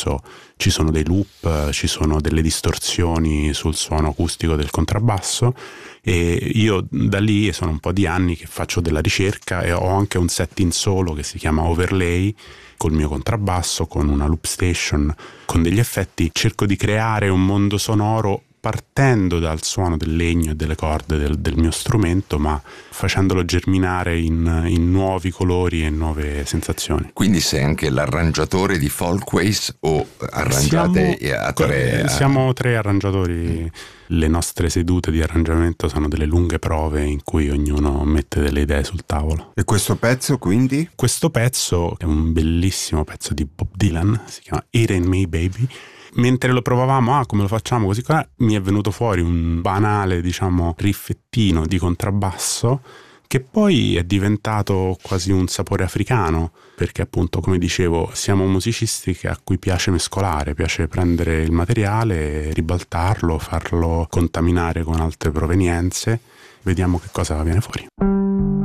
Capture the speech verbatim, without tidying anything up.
pezzo ci sono dei loop, ci sono delle distorsioni sul suono acustico del contrabbasso, e io da lì sono un po' di anni che faccio della ricerca e ho anche un setting solo che si chiama Overlay col mio contrabbasso, con una loop station, con degli effetti. Cerco di creare un mondo sonoro partendo dal suono del legno e delle corde del, del mio strumento, ma facendolo germinare in, in nuovi colori e nuove sensazioni. Quindi sei anche l'arrangiatore di Folkways o arrangiate siamo, a tre? A... Siamo tre arrangiatori. Le nostre sedute di arrangiamento sono delle lunghe prove in cui ognuno mette delle idee sul tavolo. E questo pezzo quindi? Questo pezzo è un bellissimo pezzo di Bob Dylan, si chiama It Ain't Me Baby. Mentre lo provavamo, ah come lo facciamo così qua, mi è venuto fuori un banale, diciamo, riffettino di contrabbasso che poi è diventato quasi un sapore africano, perché appunto, come dicevo, siamo musicisti a cui piace mescolare, piace prendere il materiale, ribaltarlo, farlo contaminare con altre provenienze, vediamo che cosa viene fuori.